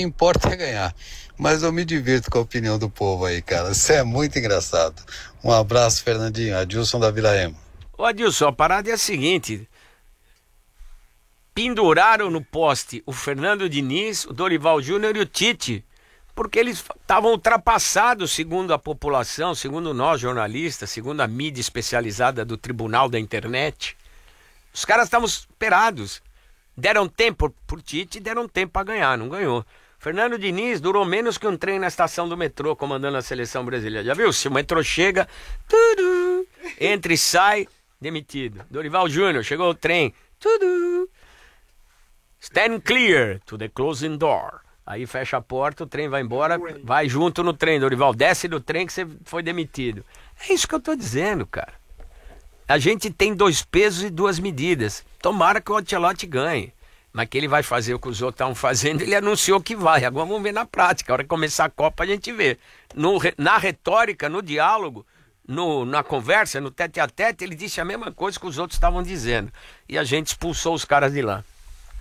que importa é ganhar. Mas eu me divirto com a opinião do povo aí, cara. Você é muito engraçado. Um abraço, Fernandinho. Adilson da Vila Remo. Ô Adilson, a parada é a seguinte: penduraram no poste o Fernando Diniz, o Dorival Júnior e o Tite, porque eles estavam ultrapassados, segundo a população, segundo nós jornalistas, segundo a mídia especializada do Tribunal da Internet. Os caras estavam superados. Deram tempo por Tite e deram tempo para ganhar, não ganhou. Fernando Diniz durou menos que um trem na estação do metrô comandando a seleção brasileira. Já viu? Se o metrô chega, tudo, entra e sai, demitido. Dorival Júnior, chegou o trem, tudo. Stand clear to the closing door. Aí fecha a porta, o trem vai embora, vai junto no trem, Dorival. Desce do trem que você foi demitido. É isso que eu tô dizendo, cara. A gente tem 2 pesos e 2 medidas. Tomara que o Ancelotti ganhe. Mas que ele vai fazer o que os outros estão fazendo, ele anunciou que vai. Agora vamos ver na prática. A hora que começar a Copa a gente vê. Na retórica, no diálogo, na conversa, no tete-a-tete, ele disse a mesma coisa que os outros estavam dizendo. E a gente expulsou os caras de lá.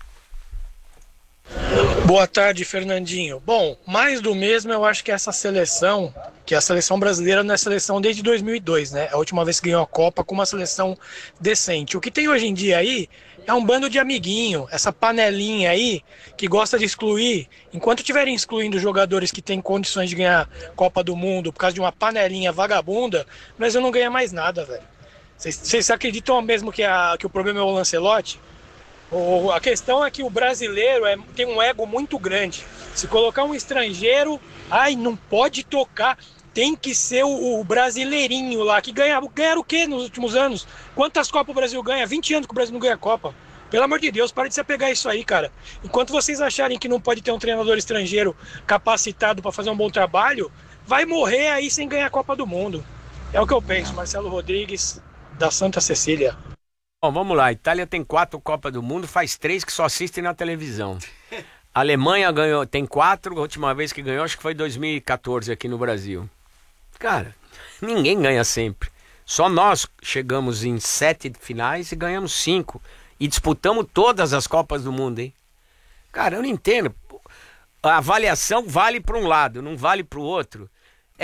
Boa tarde, Fernandinho. Bom, mais do mesmo eu acho que essa seleção, que a seleção brasileira não é seleção desde 2002, né? A última vez que ganhou a Copa com uma seleção decente. O que tem hoje em dia aí é um bando de amiguinho, essa panelinha aí que gosta de excluir. Enquanto estiverem excluindo jogadores que têm condições de ganhar Copa do Mundo por causa de uma panelinha vagabunda, mas eu não ganho mais nada, velho. Vocês acreditam mesmo que o problema é o Lancelotti? A questão é que o brasileiro tem um ego muito grande. Se colocar um estrangeiro, não pode tocar. Tem que ser o brasileirinho lá, que ganharam o quê nos últimos anos? Quantas Copas o Brasil ganha? 20 anos que o Brasil não ganha Copa. Pelo amor de Deus, para de se apegar isso aí, cara. Enquanto vocês acharem que não pode ter um treinador estrangeiro capacitado para fazer um bom trabalho, vai morrer aí sem ganhar Copa do Mundo. É o que eu penso. Marcelo Rodrigues, da Santa Cecília. Bom, vamos lá. A Itália tem 4 Copas do Mundo, faz 3 que só assistem na televisão. A Alemanha tem 4, a última vez que ganhou acho que foi 2014 aqui no Brasil. Cara, ninguém ganha sempre. Só nós chegamos em 7 finais e ganhamos 5. E disputamos todas as Copas do Mundo, hein? Cara, eu não entendo. A avaliação vale para um lado, não vale para o outro. É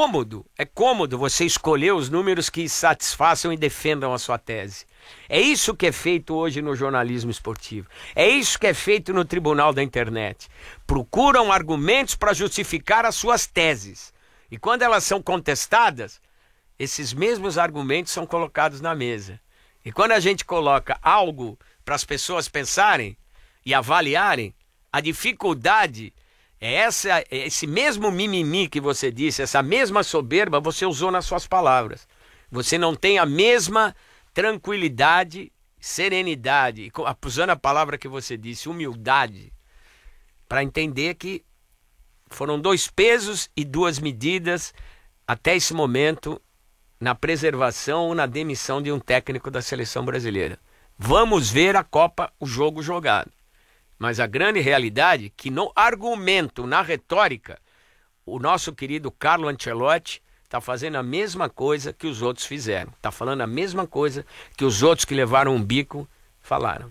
cômodo você escolher os números que satisfaçam e defendam a sua tese. É isso que é feito hoje no jornalismo esportivo. É isso que é feito no Tribunal da Internet. Procuram argumentos para justificar as suas teses. E quando elas são contestadas, esses mesmos argumentos são colocados na mesa. E quando a gente coloca algo para as pessoas pensarem e avaliarem, a dificuldade é esse mesmo mimimi que você disse, essa mesma soberba você usou nas suas palavras. Você não tem a mesma tranquilidade, serenidade, usando a palavra que você disse, humildade, para entender que foram 2 pesos e 2 medidas até esse momento na preservação ou na demissão de um técnico da seleção brasileira. Vamos ver a Copa, o jogo jogado. Mas a grande realidade é que no argumento, na retórica, o nosso querido Carlo Ancelotti está fazendo a mesma coisa que os outros fizeram. Está falando a mesma coisa que os outros que levaram um bico falaram.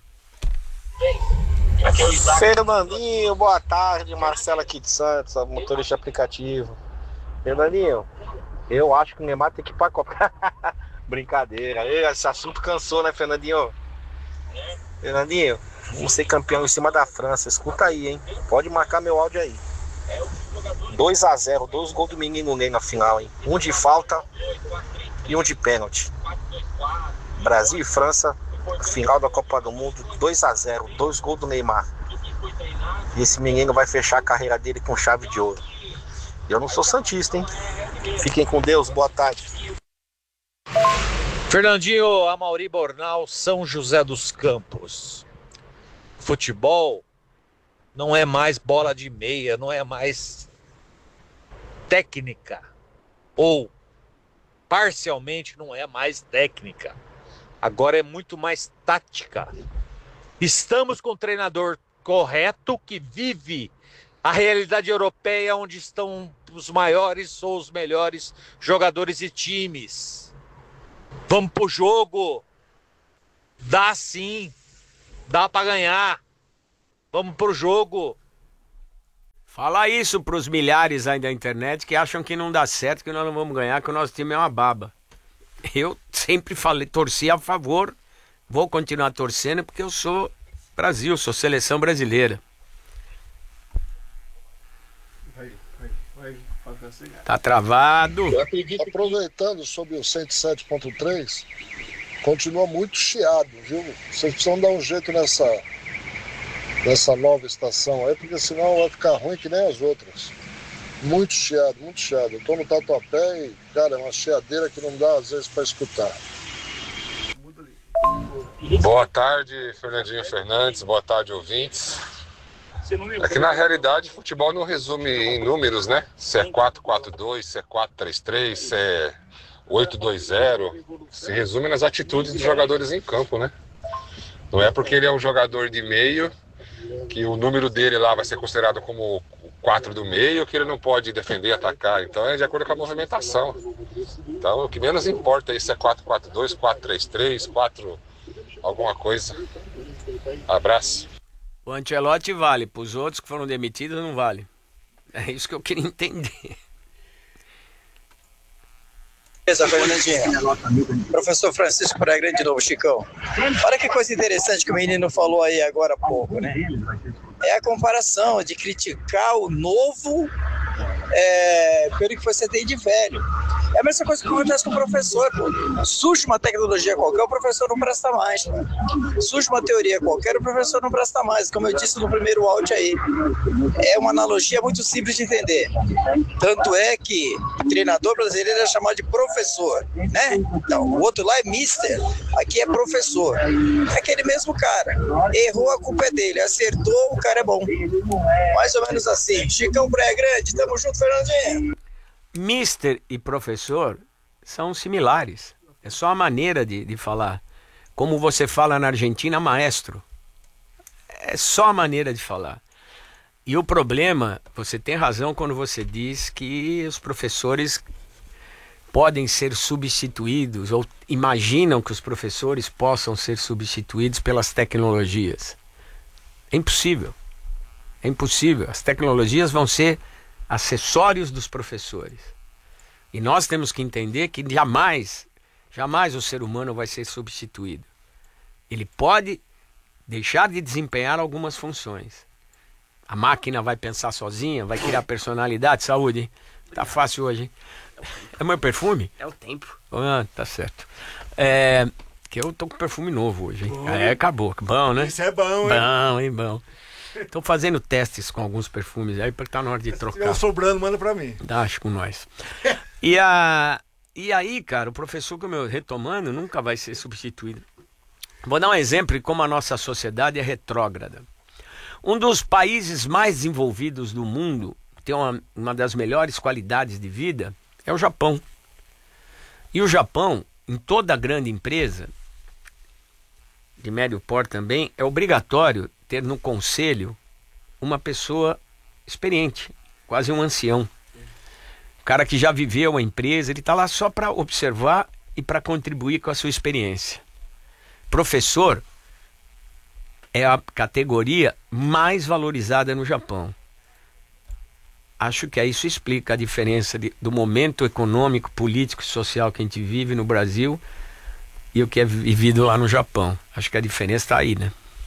Fernandinho, boa tarde. Marcelo aqui de Santos, motorista aplicativo. Fernandinho, eu acho que o Neymar tem que ir pra Copa. Brincadeira. Esse assunto cansou, né, Fernandinho? Fernandinho, vamos ser campeão em cima da França. Escuta aí, hein? Pode marcar meu áudio aí. 2-0, 2 gols do menino Ney na final, hein? Um de falta e um de pênalti. Brasil e França, final da Copa do Mundo, 2-0, 2 gols do Neymar. E esse menino vai fechar a carreira dele com chave de ouro. Eu não sou santista, hein? Fiquem com Deus, boa tarde. Fernandinho, Amaury Bornal, São José dos Campos. Futebol não é mais bola de meia, não é mais técnica. Ou, parcialmente, não é mais técnica. Agora é muito mais tática. Estamos com o treinador correto que vive a realidade europeia onde estão os maiores ou os melhores jogadores e times. Vamos pro jogo. Dá sim. Dá pra ganhar. Vamos pro jogo. Fala isso pros milhares aí da internet que acham que não dá certo, que nós não vamos ganhar, que o nosso time é uma baba. Eu sempre falei, torci a favor, vou continuar torcendo porque eu sou Brasil, sou seleção brasileira. Tá travado. Aproveitando sobre o 107.3, continua muito chiado, viu? Vocês precisam dar um jeito nessa nova estação aí, porque senão vai ficar ruim que nem as outras. Muito chiado, muito chiado. Eu tô no Tatuapé e, cara, é uma chiadeira que não dá às vezes para escutar. Boa tarde, Fernandinho Fernandes, boa tarde, ouvintes. É que na realidade futebol não resume em números, né? Se é 4-4-2, se é 4-3-3, se é 8-2-0. Se resume nas atitudes dos jogadores em campo, né? Não é porque ele é um jogador de meio que o número dele lá vai ser considerado como o 4 do meio, que ele não pode defender e atacar. Então é de acordo com a movimentação. Então o que menos importa aí se é 4-4-2, 4-3-3, 4 alguma coisa. Abraço. O Ancelotti vale, pros outros que foram demitidos não vale. É isso que eu queria entender. Beleza, Fernandinho. Professor Francisco Praia de novo, Chicão. Olha que coisa interessante que o menino falou aí agora há pouco, né? É a comparação de criticar o novo pelo que você tem de velho. É a mesma coisa que acontece com o professor, pô. Surge uma tecnologia qualquer, o professor não presta mais. Pô. Surge uma teoria qualquer, o professor não presta mais. Como eu disse no primeiro áudio aí. É uma analogia muito simples de entender. Tanto é que o treinador brasileiro é chamado de professor, né? Então, o outro lá é mister, aqui é professor. É aquele mesmo cara. Errou, a culpa é dele. Acertou, o cara é bom. Mais ou menos assim. Chicão Praia Grande, tamo junto, Fernandinho. Mister e professor são similares. É só a maneira de falar. Como você fala na Argentina, maestro. É só a maneira de falar. E o problema, você tem razão quando você diz que os professores podem ser substituídos, ou imaginam que os professores possam ser substituídos pelas tecnologias. É impossível. É impossível. As tecnologias vão ser acessórios dos professores. E nós temos que entender que jamais o ser humano vai ser substituído. Ele pode deixar de desempenhar algumas funções. A máquina vai pensar sozinha, vai criar personalidade. Saúde, hein? Tá fácil hoje, hein? É meu perfume? É o tempo. Ah, tá certo. Que eu tô com perfume novo hoje, hein? Acabou. Bom, né? Isso é bom, hein? Bom, hein? Bom. Tô fazendo testes com alguns perfumes aí, porque tá na hora de trocar. Se tiver sobrando, manda pra mim. Acho com nós. E aí, cara, o professor, como eu retomando, nunca vai ser substituído. Vou dar um exemplo de como a nossa sociedade é retrógrada. Um dos países mais desenvolvidos do mundo, que tem uma das melhores qualidades de vida, é o Japão. E o Japão, em toda grande empresa, de médio porte também, é obrigatório ter no conselho uma pessoa experiente, quase um ancião. O cara que já viveu a empresa, ele está lá só para observar e para contribuir com a sua experiência. Professor é a categoria mais valorizada no Japão. Acho que isso explica a diferença do momento econômico, político e social que a gente vive no Brasil e o que é vivido lá no Japão. Acho que a diferença está aí, né?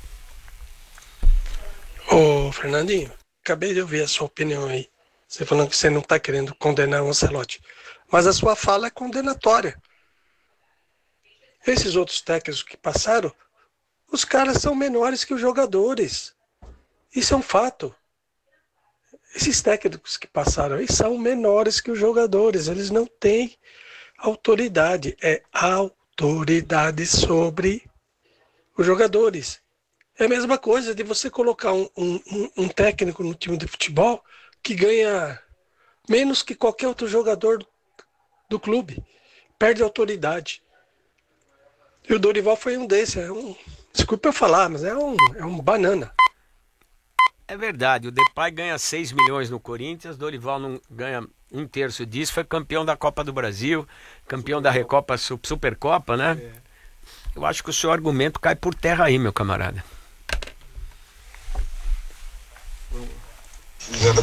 Ô, Fernandinho, acabei de ouvir a sua opinião aí. Você falando que você não está querendo condenar o Ancelotti. Mas a sua fala é condenatória. Esses outros técnicos que passaram, os caras são menores que os jogadores. Isso é um fato. Esses técnicos que passaram aí são menores que os jogadores. Eles não têm autoridade. É autoridade sobre os jogadores. É a mesma coisa de você colocar um técnico no time de futebol que ganha menos que qualquer outro jogador do clube. Perde autoridade. E o Dorival foi um desses. Desculpa eu falar, mas é um banana. É verdade, o Depay ganha 6 milhões no Corinthians, Dorival não ganha 1/3 disso, foi campeão da Copa do Brasil, campeão da Recopa, Supercopa, né? Eu acho que o seu argumento cai por terra aí, meu camarada.